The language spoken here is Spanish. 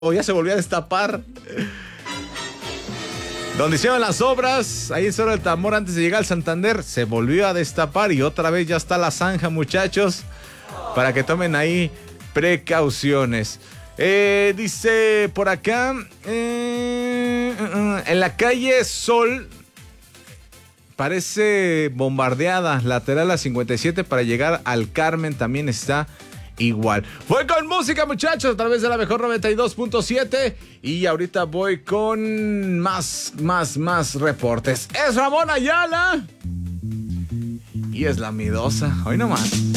o ya se volvió a destapar. Donde hicieron las obras, ahí en Cerro del Tambor, antes de llegar al Santander, se volvió a destapar y otra vez ya está la zanja, muchachos, para que tomen ahí precauciones. Dice por acá, en la calle Sol, parece bombardeada, lateral a 57 para llegar al Carmen también está igual. Voy con música, muchachos, a través de la mejor 92.7 y ahorita voy con más reportes. Es Ramón Ayala y es la Midosa. Hoy nomás.